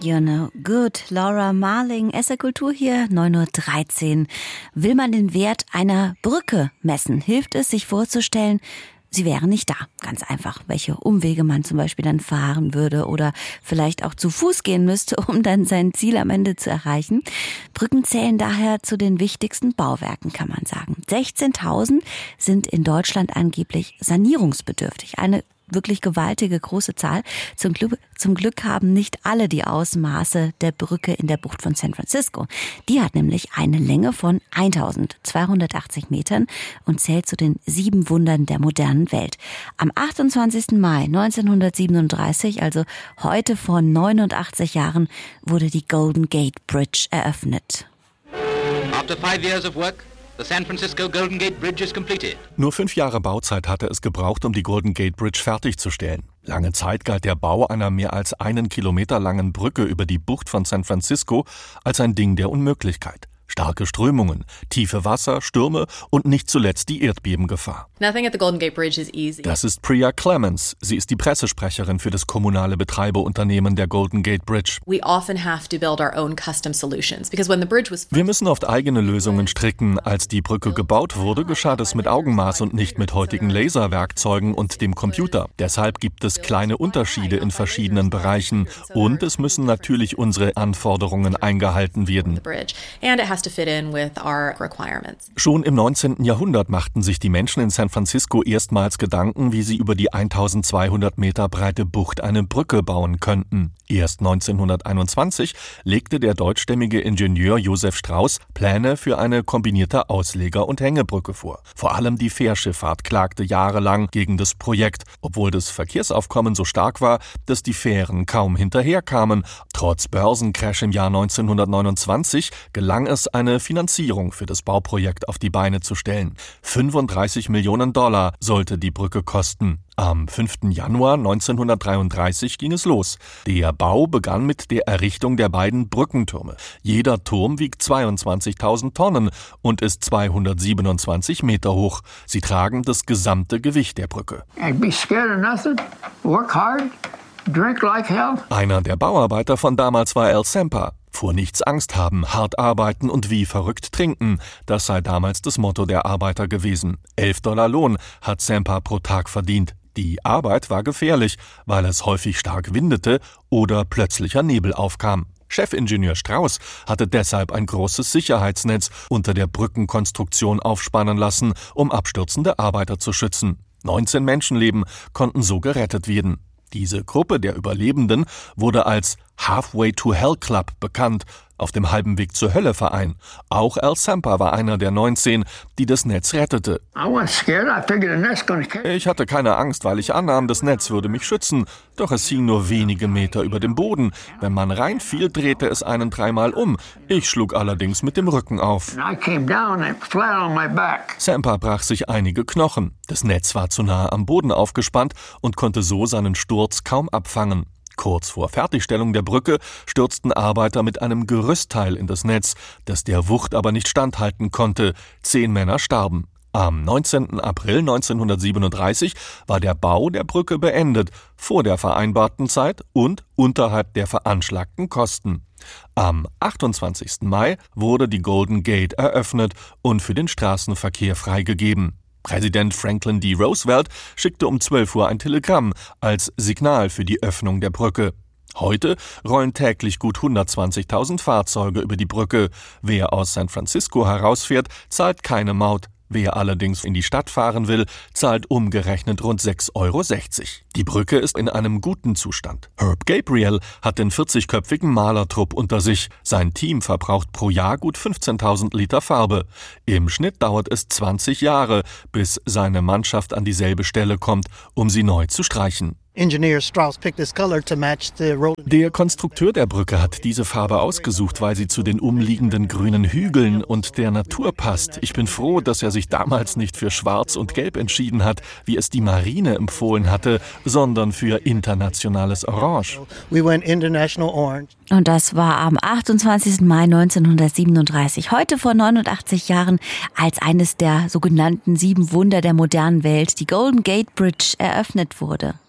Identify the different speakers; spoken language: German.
Speaker 1: You know, good. Laura Marling, SR Kultur hier, 9.13 Uhr. Will man den Wert einer Brücke messen, hilft es, sich vorzustellen, sie wäre nicht da. Ganz einfach, welche Umwege man zum Beispiel dann fahren würde oder vielleicht auch zu Fuß gehen müsste, um dann sein Ziel am Ende zu erreichen. Brücken zählen daher zu den wichtigsten Bauwerken, kann man sagen. 16.000 sind in Deutschland angeblich sanierungsbedürftig. Eine wirklich gewaltige große Zahl. Zum Glück haben nicht alle die Ausmaße der Brücke in der Bucht von San Francisco. Die hat nämlich eine Länge von 1280 Metern und zählt zu den 7 Wundern der modernen Welt. Am 28. Mai 1937, also heute vor 89 Jahren, wurde die Golden Gate Bridge eröffnet.
Speaker 2: After 5 years of work, the San Francisco Golden Gate Bridge is completed.
Speaker 3: Nur 5 Jahre Bauzeit hatte es gebraucht, um die Golden Gate Bridge fertigzustellen. Lange Zeit galt der Bau einer mehr als 1 Kilometer langen Brücke über die Bucht von San Francisco als ein Ding der Unmöglichkeit. Starke Strömungen, tiefe Wasser, Stürme und nicht zuletzt die Erdbebengefahr.
Speaker 4: Nothing at the Golden Gate Bridge is easy.
Speaker 3: Das ist Priya Clemens. Sie ist die Pressesprecherin für das kommunale Betreiberunternehmen der Golden Gate Bridge.
Speaker 4: We often have to build our own custom solutions because when the bridge was
Speaker 3: Wir müssen oft eigene Lösungen stricken. Als die Brücke gebaut wurde, geschah das mit Augenmaß und nicht mit heutigen Laserwerkzeugen und dem Computer. Deshalb gibt es kleine Unterschiede in verschiedenen Bereichen und es müssen natürlich unsere Anforderungen eingehalten werden.
Speaker 4: to fit in with our requirements.
Speaker 3: Schon im 19. Jahrhundert machten sich die Menschen in San Francisco erstmals Gedanken, wie sie über die 1200 Meter breite Bucht eine Brücke bauen könnten. Erst 1921 legte der deutschstämmige Ingenieur Josef Strauß Pläne für eine kombinierte Ausleger- und Hängebrücke vor. Vor allem die Fährschifffahrt klagte jahrelang gegen das Projekt, obwohl das Verkehrsaufkommen so stark war, dass die Fähren kaum hinterherkamen. Trotz Börsencrash im Jahr 1929 gelang es, eine Finanzierung für das Bauprojekt auf die Beine zu stellen. $35 Millionen sollte die Brücke kosten. Am 5. Januar 1933 ging es los. Der Bau begann mit der Errichtung der beiden Brückentürme. Jeder Turm wiegt 22.000 Tonnen und ist 227 Meter hoch. Sie tragen das gesamte Gewicht der Brücke.
Speaker 5: Be scared of nothing, work hard, drink like hell.
Speaker 3: Einer der Bauarbeiter von damals war Al Semper. Vor nichts Angst haben, hart arbeiten und wie verrückt trinken. Das sei damals das Motto der Arbeiter gewesen. $11 Lohn hat Semper pro Tag verdient. Die Arbeit war gefährlich, weil es häufig stark windete oder plötzlicher Nebel aufkam. Chefingenieur Strauß hatte deshalb ein großes Sicherheitsnetz unter der Brückenkonstruktion aufspannen lassen, um abstürzende Arbeiter zu schützen. 19 Menschenleben konnten so gerettet werden. Diese Gruppe der Überlebenden wurde als Halfway to Hell Club bekannt, auf dem halben Weg zur Hölle Verein. Auch Al Semper war einer der 19, die das Netz rettete. Ich hatte keine Angst, weil ich annahm, das Netz würde mich schützen. Doch es hing nur wenige Meter über dem Boden. Wenn man reinfiel, drehte es einen 3-mal um. Ich schlug allerdings mit dem Rücken auf. Semper brach sich einige Knochen. Das Netz war zu nahe am Boden aufgespannt und konnte so seinen Sturz kaum abfangen. Kurz vor Fertigstellung der Brücke stürzten Arbeiter mit einem Gerüstteil in das Netz, das der Wucht aber nicht standhalten konnte. 10 Männer starben. Am 19. April 1937 war der Bau der Brücke beendet, vor der vereinbarten Zeit und unterhalb der veranschlagten Kosten. Am 28. Mai wurde die Golden Gate eröffnet und für den Straßenverkehr freigegeben. Präsident Franklin D. Roosevelt schickte um 12 Uhr ein Telegramm als Signal für die Öffnung der Brücke. Heute rollen täglich gut 120.000 Fahrzeuge über die Brücke. Wer aus San Francisco herausfährt, zahlt keine Maut. Wer allerdings in die Stadt fahren will, zahlt umgerechnet rund 6,60 €. Die Brücke ist in einem guten Zustand. Herb Gabriel hat den 40-köpfigen Malertrupp unter sich. Sein Team verbraucht pro Jahr gut 15.000 Liter Farbe. Im Schnitt dauert es 20 Jahre, bis seine Mannschaft an dieselbe Stelle kommt, um sie neu zu streichen. Der Konstrukteur der Brücke hat diese Farbe ausgesucht, weil sie zu den umliegenden grünen Hügeln und der Natur passt. Ich bin froh, dass er sich damals nicht für Schwarz und Gelb entschieden hat, wie es die Marine empfohlen hatte, sondern für internationales Orange.
Speaker 1: Und das war am 28. Mai 1937, heute vor 89 Jahren, als eines der sogenannten 7 Wunder der modernen Welt, die Golden Gate Bridge, eröffnet wurde.